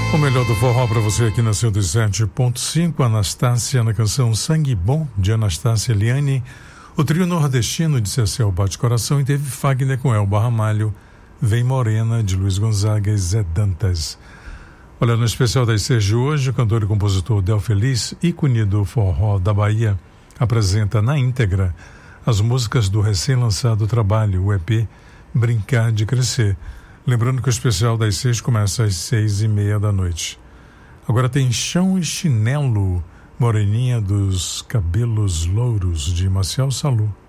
O melhor do forró para você aqui na 107.5, Anastácia na canção Sangue Bom, de Anastácia Eliane, o trio nordestino de Cecel Bate Coração, e teve Fagner com Elba Ramalho, Vem Morena, de Luiz Gonzaga e Zé Dantas. Olha, no especial das 6 de hoje, o cantor e compositor Del Feliz, ícone do forró da Bahia, apresenta na íntegra as músicas do recém-lançado trabalho, o EP Brincar de Crescer. Lembrando que o especial das 6 começa às 6:30 da noite. Agora tem Chão e Chinelo, Moreninha dos Cabelos Louros, de Marcel Salud.